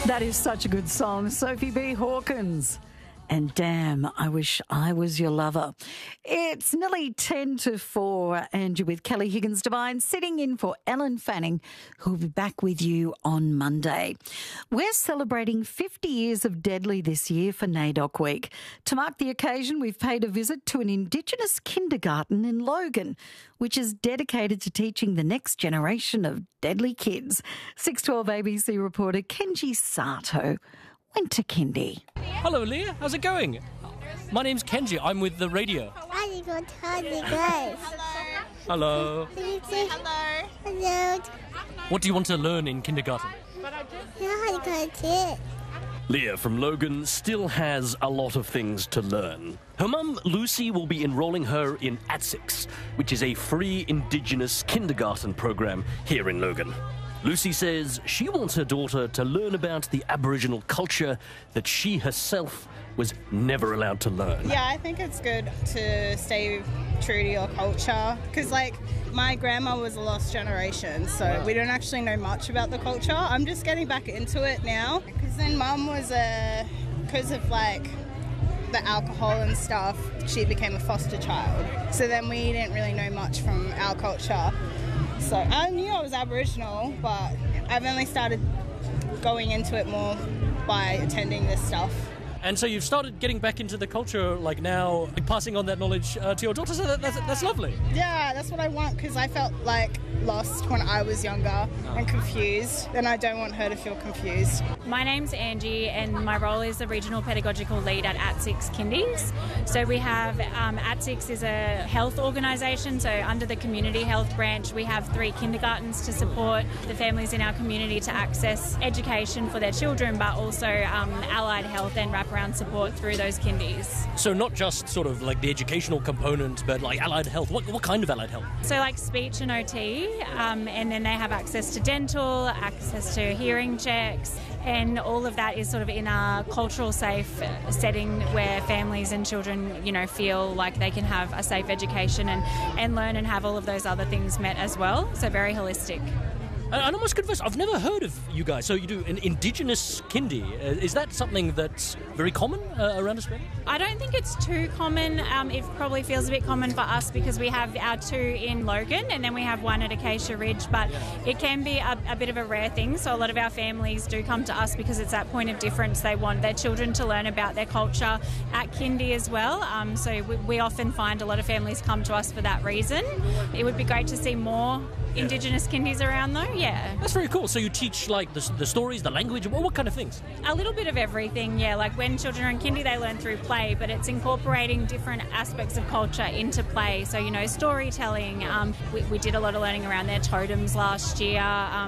That is such a good song. Sophie B. Hawkins. And damn, I wish I was your lover. It's nearly 10 to 4, and you're with Kelly Higgins-Devine, sitting in for Ellen Fanning, who will be back with you on Monday. We're celebrating 50 years of Deadly this year for NAIDOC Week. To mark the occasion, we've paid a visit to an Indigenous kindergarten in Logan, which is dedicated to teaching the next generation of deadly kids. 612 ABC reporter Kenji Sato went to kindy. Hello, Leah. How's it going? My name's Kenji. I'm with the radio. Very good. How do you guys? Hello. Hello. Hello. What do you want to learn in kindergarten? How do you guys? Leah from Logan still has a lot of things to learn. Her mum, Lucy, will be enrolling her in ATSIX, which is a free Indigenous kindergarten program here in Logan. Lucy says she wants her daughter to learn about the Aboriginal culture that she herself was never allowed to learn. Yeah, I think it's good to stay true to your culture because, my grandma was a lost generation, so we don't actually know much about the culture. I'm just getting back into it now because then Mum was because of, the alcohol and stuff, she became a foster child. So then we didn't really know much from our culture. So I knew I was Aboriginal, but I've only started going into it more by attending this stuff. And so you've started getting back into the culture, now, passing on that knowledge to your daughter, so that's lovely. Yeah, that's what I want, because I felt lost when I was younger and confused, and I don't want her to feel confused. My name's Angie, and my role is the Regional Pedagogical Lead at ATSIX Kindies. So we have, ATSIX is a health organisation, so under the Community Health Branch we have 3 kindergartens to support the families in our community to access education for their children, but also allied health and wraparound support through those kindies. So not just sort of the educational component, but allied health. What kind of allied health? So speech and OT, and then they have access to dental, access to hearing checks, and all of that is sort of in a cultural safe setting where families and children, feel like they can have a safe education and learn and have all of those other things met as well. So very holistic. And I must confess, I've never heard of you guys. So you do an Indigenous kindy. Is that something that's very common around Australia? I don't think it's too common. It probably feels a bit common for us because we have our 2 in Logan and then we have 1 at Acacia Ridge, but it can be a bit of a rare thing. So a lot of our families do come to us because it's that point of difference. They want their children to learn about their culture at kindy as well. So we often find a lot of families come to us for that reason. It would be great to see more Indigenous kindies around though, yeah. That's very cool. So you teach the stories, the language, what kind of things? A little bit of everything, yeah. When children are in kindy they learn through play, but it's incorporating different aspects of culture into play. So, storytelling, we did a lot of learning around their totems last year.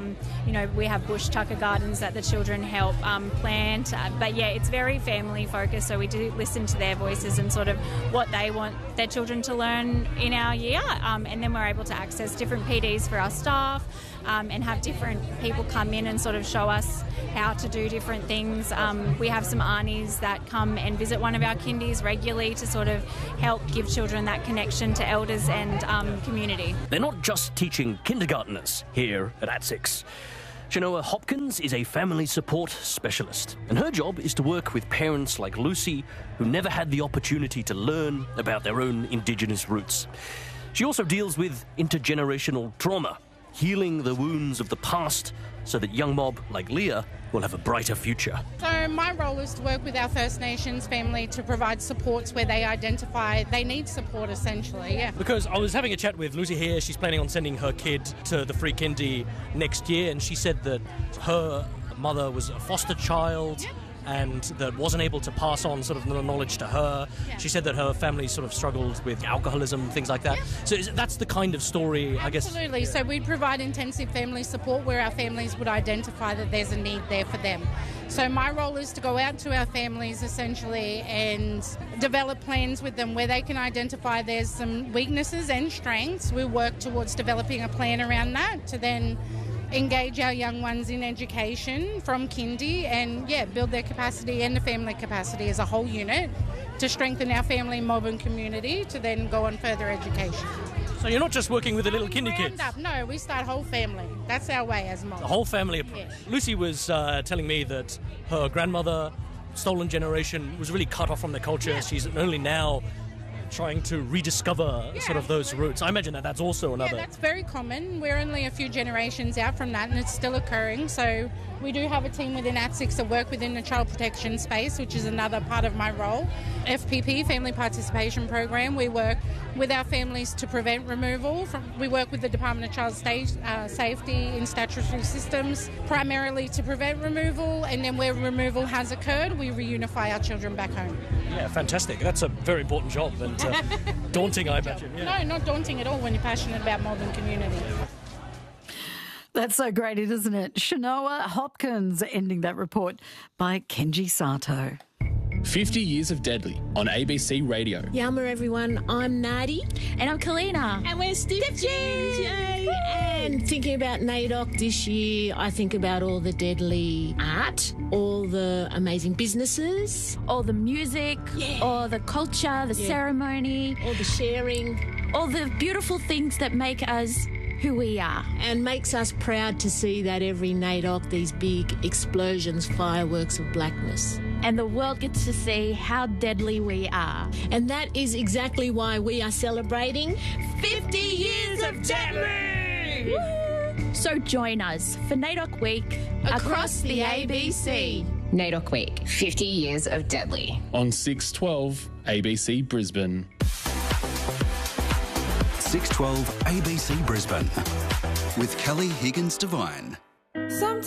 We have bush tucker gardens that the children help plant. But yeah, it's very family focused, so we do listen to their voices and sort of what they want their children to learn in our year. And then we're able to access different PDs for our staff and have different people come in and sort of show us how to do different things. We have some aunties that come and visit one of our kindies regularly to sort of help give children that connection to elders and community. They're not just teaching kindergarteners here at ATSIX. Genoa Hopkins is a family support specialist, and her job is to work with parents like Lucy who never had the opportunity to learn about their own Indigenous roots. She also deals with intergenerational trauma, healing the wounds of the past so that young mob like Leah will have a brighter future. So my role is to work with our First Nations family to provide supports where they identify they need support, essentially, yeah. Because I was having a chat with Lucy here. She's planning on sending her kid to the free kindy next year, and she said that her mother was a foster child. Yep. And that wasn't able to pass on sort of the knowledge to her. Yeah. She said that her family sort of struggled with alcoholism, things like that. Yeah. So that's the kind of story, I guess. Absolutely. So we'd provide intensive family support where our families would identify that there's a need there for them. So my role is to go out to our families essentially and develop plans with them where they can identify there's some weaknesses and strengths. We work towards developing a plan around that to then engage our young ones in education from kindy and, build their capacity and the family capacity as a whole unit to strengthen our family, mob and community to then go on further education. So you're not just working with the little From kindy ground kids. up. No, we start whole family. That's our way as mom. The whole family approach. Yes. Lucy was telling me that her grandmother, stolen generation, was really cut off from the culture. Yeah. She's only now trying to rediscover sort of those roots. I imagine that that's also another. Yeah, that's very common. We're only a few generations out from that, and it's still occurring. So we do have a team within AT6 that work within the child protection space, which is another part of my role. FPP, Family Participation Program, we work with our families to prevent removal. We work with the Department of Child Safety in statutory systems, primarily to prevent removal, and then where removal has occurred, we reunify our children back home. Yeah, fantastic. That's a very important job and daunting, I imagine. Yeah. No, not daunting at all when you're passionate about Melbourne community. That's so great, isn't it? Shanoa Hopkins ending that report by Kenji Sato. 50 Years of Deadly on ABC Radio. Yama everyone, I'm Nadi. And I'm Kalina. And we're Stitches! Yay! And thinking about NAIDOC this year, I think about all the deadly art, all the amazing businesses, All the music, all the culture, the ceremony, all the sharing, all the beautiful things that make us who we are. and makes us proud to see that every NAIDOC, these big explosions, fireworks of blackness. And the world gets to see how deadly we are. And that is exactly why we are celebrating 50 years of Deadly! So join us for NAIDOC Week Across the ABC. NAIDOC Week, 50 Years of Deadly. On 612 ABC Brisbane. 612 ABC Brisbane with Kelly Higgins Devine. Sometimes